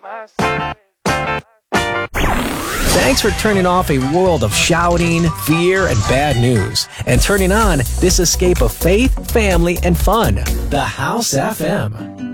Thanks for turning off a world of shouting, fear, and bad news, and turning on this escape of faith, family, and fun. The House FM.